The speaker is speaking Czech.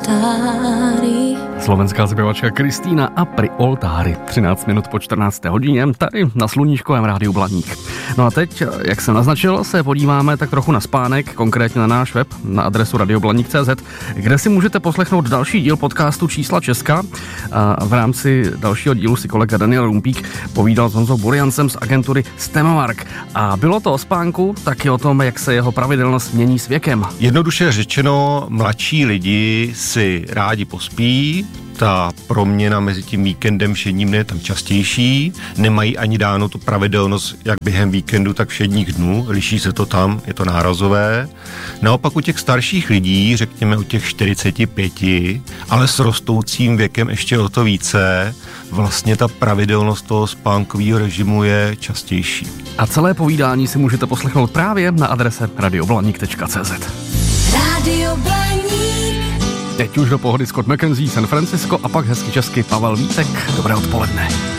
oltári. Slovenská zpěvačka Kristýna a Pri oltári. 13 minut po 14. hodině, tady na sluníčkovém rádiu Blaník. No a teď, jak jsem naznačil, se podíváme tak trochu na spánek, konkrétně na náš web, na adresu radioblaník.cz, kde si můžete poslechnout další díl podcastu Čísla Česka. A v rámci dalšího dílu si kolega Daniel Rumpík povídal s Honzou Buriancem z agentury Stemomark. A bylo to o spánku, taky o tom, jak se jeho pravidelnost mění s věkem. Jednoduše řečeno, mladší lidi si rádi pospí, ta proměna mezi tím víkendem všedním dnem je tam častější, nemají ani dáno tu pravidelnost jak během víkendu, tak všedních dnů, liší se to tam, je to nárazové. Naopak u těch starších lidí, řekněme u těch 45, ale s rostoucím věkem ještě o to více, vlastně ta pravidelnost toho spánkového režimu je častější. A celé povídání si můžete poslechnout právě na adrese radioblaník.cz. Radio Blaník. Teď už do pohody Scott McKenzie, San Francisco a pak hezky česky Pavel Vítek. Dobré odpoledne.